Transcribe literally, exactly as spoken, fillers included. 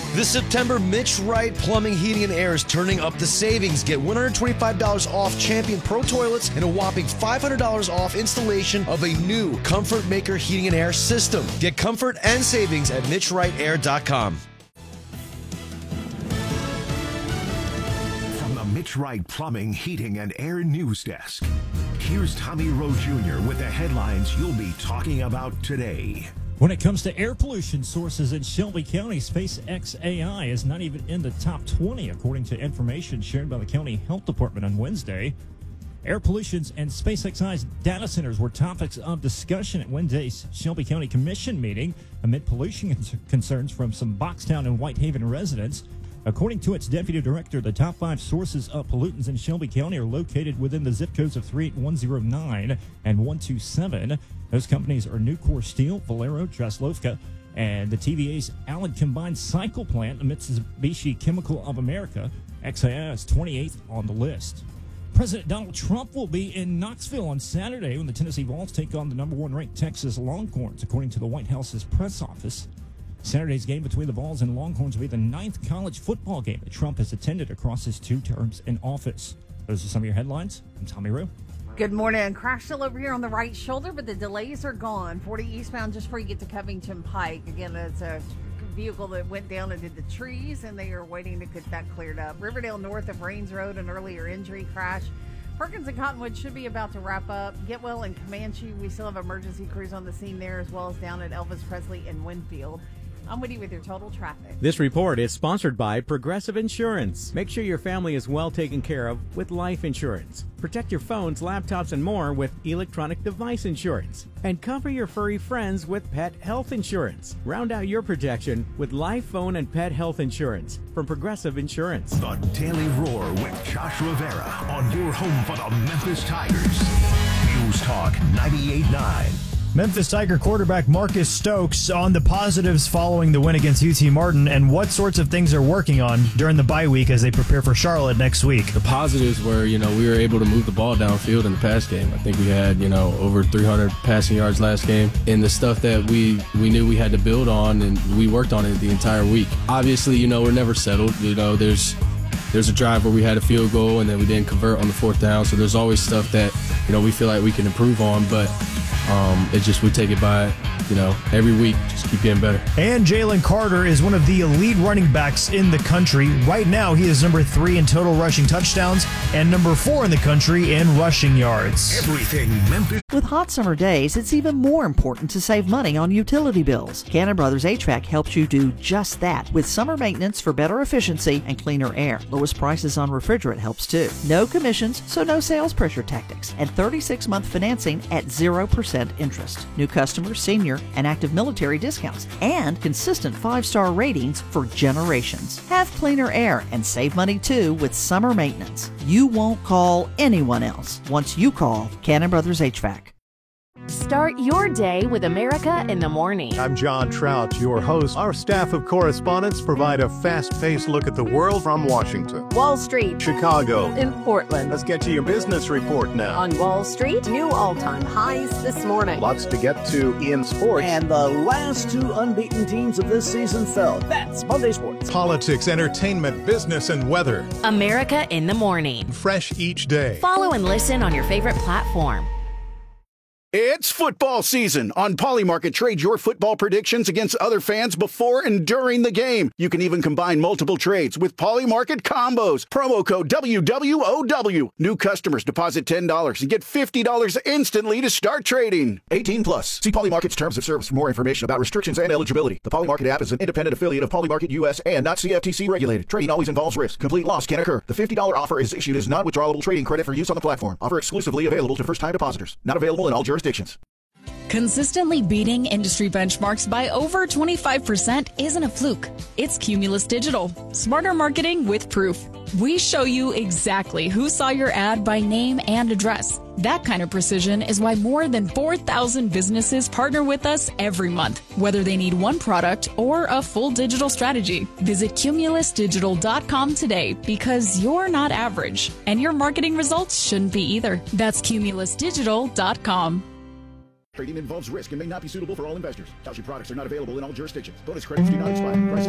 This September, Mitch Wright Plumbing, Heating, and Air is turning up the savings. Get one hundred twenty-five dollars off Champion Pro Toilets and a whopping five hundred dollars off installation of a new Comfort Maker Heating and Air system. Get comfort and savings at mitch wright air dot com. From the Mitch Wright Plumbing, Heating, and Air News Desk, here's Tommy Rowe Junior with the headlines you'll be talking about today. When it comes to air pollution sources in Shelby County, SpaceX A I is not even in the top twenty, according to information shared by the county health department on Wednesday. Air pollution and SpaceX's data centers were topics of discussion at Wednesday's Shelby County Commission meeting amid pollution concerns from some Boxtown and Whitehaven residents. According to its deputy director, the top five sources of pollutants in Shelby County are located within the zip codes of three eight one zero nine and one two seven. Those companies are Nucor Steel, Valero, Traslovka, and the T V A's Allen Combined Cycle Plant, Mitsubishi Chemical of America. X A I is twenty-eighth on the list. President Donald Trump will be in Knoxville on Saturday when the Tennessee Vols take on the number one ranked Texas Longhorns, according to the White House's press office. Saturday's game between the Vols and Longhorns will be the ninth college football game that Trump has attended across his two terms in office. Those are some of your headlines. I'm Tommy Rowe. Good morning. Crash still over here on the right shoulder, but the delays are gone. forty eastbound just before you get to Covington Pike. Again, it's a vehicle that went down into the trees, and they are waiting to get that cleared up. Riverdale north of Rains Road, an earlier injury crash. Perkins and Cottonwood should be about to wrap up. Getwell and Comanche, we still have emergency crews on the scene there, as well as down at Elvis Presley and Winfield. I'm Woody with your total traffic. This report is sponsored by Progressive Insurance. Make sure your family is well taken care of with life insurance. Protect your phones, laptops, and more with electronic device insurance. And cover your furry friends with pet health insurance. Round out your protection with life, phone, and pet health insurance from Progressive Insurance. The Daily Roar with Josh Rivera on your home for the Memphis Tigers. News Talk ninety-eight point nine. Memphis Tiger quarterback Marcus Stokes on the positives following the win against U T Martin, and what sorts of things they're working on during the bye week as they prepare for Charlotte next week. The positives were, you know, we were able to move the ball downfield in the pass game. I think we had, you know, over three hundred passing yards last game. And the stuff that we, we knew we had to build on, and we worked on it the entire week. Obviously, you know, we're never settled. You know, there's there's a drive where we had a field goal and then we didn't convert on the fourth down. So there's always stuff that, you know, we feel like we can improve on, but Um, it just, we take it by, you know, every week, just keep getting better. And Jalen Carter is one of the elite running backs in the country. Right now, he is number three in total rushing touchdowns and number four in the country in rushing yards. Everything Memphis. With hot summer days, it's even more important to save money on utility bills. Cannon Brothers H V A C helps you do just that with summer maintenance for better efficiency and cleaner air. Lowest prices on refrigerant helps too. No commissions, so no sales pressure tactics. And thirty-six month financing at zero percent interest. New customers, senior, and active military discounts. And consistent five-star ratings for generations. Have cleaner air and save money too with summer maintenance. You won't call anyone else once you call Cannon Brothers H V A C. Start your day with America in the Morning. I'm John Trout, your host. Our staff of correspondents provide a fast-paced look at the world from Washington, Wall Street, Chicago, in Portland. Let's get to your business report now. On Wall Street, new all-time highs this morning. Lots to get to in sports. And the last two unbeaten teams of this season fell. That's Monday Sports. Politics, entertainment, business, and weather. America in the Morning. Fresh each day. Follow and listen on your favorite platform. It's football season. On Polymarket, trade your football predictions against other fans before and during the game. You can even combine multiple trades with Polymarket combos. Promo code W W O W. New customers deposit ten dollars and get fifty dollars instantly to start trading. eighteen plus. See Polymarket's terms of service for more information about restrictions and eligibility. The Polymarket app is an independent affiliate of Polymarket U S and not C F T C regulated. Trading always involves risk. Complete loss can occur. The fifty dollars offer is issued as non-withdrawable trading credit for use on the platform. Offer exclusively available to first-time depositors. Not available in all jurisdictions. Consistently beating industry benchmarks by over twenty-five percent isn't a fluke. It's Cumulus Digital. Smarter marketing with proof. We show you exactly who saw your ad by name and address. That kind of precision is why more than four thousand businesses partner with us every month, whether they need one product or a full digital strategy. Visit cumulus digital dot com today because you're not average, and your marketing results shouldn't be either. That's cumulus digital dot com. Trading involves risk and may not be suitable for all investors. Kalshi products are not available in all jurisdictions. Bonus credits do not expire. Prices